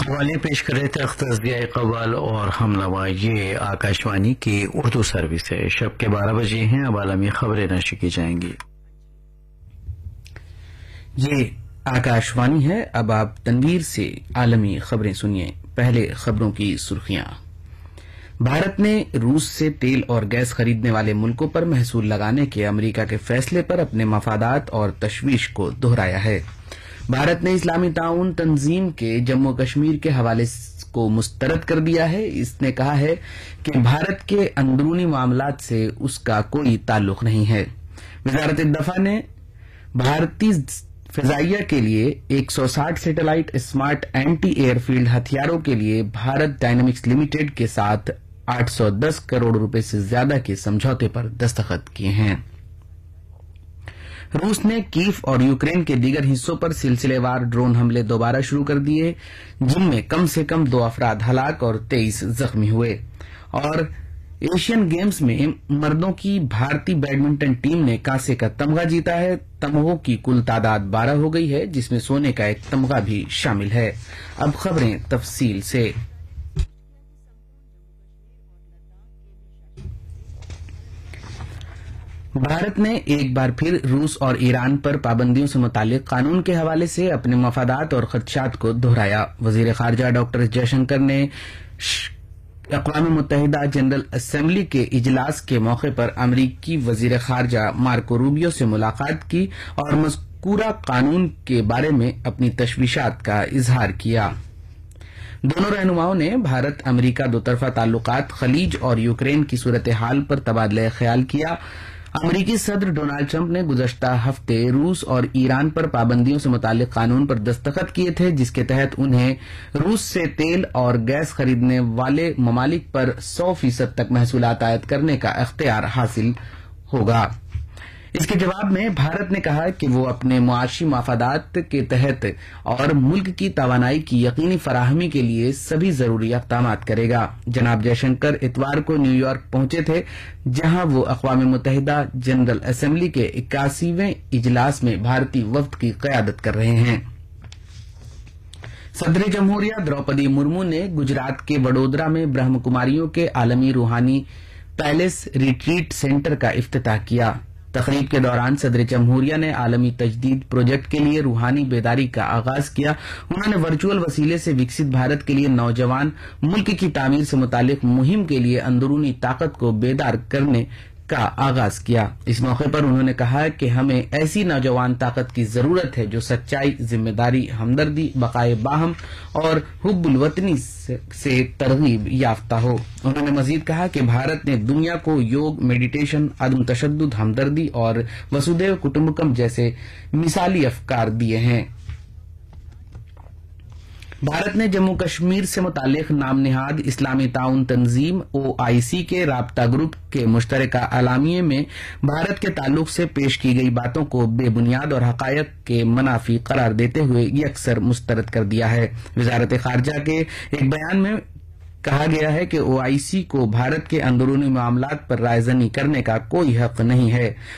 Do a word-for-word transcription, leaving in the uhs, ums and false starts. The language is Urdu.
حوالے پیش کر رہے تھے اختر ضیاء اقبال اور ہم نوا. یہ آکاشوانی کی اردو سروس ہے. شب کے بارہ بجے ہیں. اب عالمی خبریں نشر کی جائیں گی. یہ آکاشوانی ہے. اب آپ تنویر سے عالمی خبریں سنیے. پہلے خبروں کی سرخیاں. بھارت نے روس سے تیل اور گیس خریدنے والے ملکوں پر محصول لگانے کے امریکہ کے فیصلے پر اپنے مفادات اور تشویش کو دہرایا ہے. بھارت نے اسلامی تعاون تنظیم کے جموں کشمیر کے حوالے کو مسترد کر دیا ہے. اس نے کہا ہے کہ بھارت کے اندرونی معاملات سے اس کا کوئی تعلق نہیں ہے. وزارت دفاع نے بھارتی فضائیہ کے لیے ایک سو ساٹھ satellite smart anti year field ہتھیاروں کے لیے بھارت ڈائنامکس لمیٹڈ کے ساتھ آٹھ سو دس کروڑ روپے سے زیادہ کے سمجھوتے پر دستخط کیے ہیں. روس نے کیف اور یوکرین کے دیگر حصوں پر سلسلے وار ڈرون حملے دوبارہ شروع کر دیے جن میں کم سے کم دو افراد ہلاک اور تیئیس زخمی ہوئے. اور ایشین گیمز میں مردوں کی بھارتی بیڈمنٹن ٹیم نے کانسے کا تمغہ جیتا ہے. تمغوں کی کل تعداد بارہ ہو گئی ہے جس میں سونے کا ایک تمغہ بھی شامل ہے. اب خبریں تفصیل سے. بھارت نے ایک بار پھر روس اور ایران پر پابندیوں سے متعلق قانون کے حوالے سے اپنے مفادات اور خدشات کو دہرایا. وزیر خارجہ ڈاکٹر ایس جے شنکر نے اقوام متحدہ جنرل اسمبلی کے اجلاس کے موقع پر امریکی وزیر خارجہ مارکو روبیو سے ملاقات کی اور مذکورہ قانون کے بارے میں اپنی تشویشات کا اظہار کیا. دونوں رہنماؤں نے بھارت امریکہ دوطرفہ تعلقات، خلیج اور یوکرین کی صورتحال پر تبادلہ خیال کیا. امریکی صدر ڈونالڈ ٹرمپ نے گزشتہ ہفتے روس اور ایران پر پابندیوں سے متعلق قانون پر دستخط کیے تھے جس کے تحت انہیں روس سے تیل اور گیس خریدنے والے ممالک پر سو فیصد تک محصولات عائد کرنے کا اختیار حاصل ہوگا. اس کے جواب میں بھارت نے کہا کہ وہ اپنے معاشی مفادات کے تحت اور ملک کی توانائی کی یقینی فراہمی کے لیے سبھی ضروری اقدامات کرے گا. جناب جے شنکر اتوار کو نیو یارک پہنچے تھے جہاں وہ اقوام متحدہ جنرل اسمبلی کے اکیاسیویں اجلاس میں بھارتی وفد کی قیادت کر رہے ہیں. صدر جمہوریہ دروپدی مرمو نے گجرات کے وڈودرا میں برہم کماریوں کے عالمی روحانی پیلس ریٹریٹ سینٹر کا افتتاح کیا. تقریب کے دوران صدر جمہوریہ نے عالمی تجدید پروجیکٹ کے لیے روحانی بیداری کا آغاز کیا. انہوں نے ورچوئل وسیلے سے وکست بھارت کے لیے نوجوان ملک کی تعمیر سے متعلق مہم کے لیے اندرونی طاقت کو بیدار کرنے کا آغاز کیا. اس موقع پر انہوں نے کہا کہ ہمیں ایسی نوجوان طاقت کی ضرورت ہے جو سچائی، ذمہ داری، ہمدردی، بقائے باہم اور حب الوطنی سے ترغیب یافتہ ہو. انہوں نے مزید کہا کہ بھارت نے دنیا کو یوگ، میڈیٹیشن، عدم تشدد، ہمدردی اور وسودھیو کٹمبکم جیسے مثالی افکار دیے ہیں. بھارت نے جموں کشمیر سے متعلق نام نہاد اسلامی تعاون تنظیم او آئی سی کے رابطہ گروپ کے مشترکہ اعلامیے میں بھارت کے تعلق سے پیش کی گئی باتوں کو بے بنیاد اور حقائق کے منافی قرار دیتے ہوئے یکسر مسترد کر دیا ہے. وزارت خارجہ کے ایک بیان میں کہا گیا ہے کہ او آئی سی کو بھارت کے اندرونی معاملات پر رائے زنی کرنے کا کوئی حق نہیں ہے.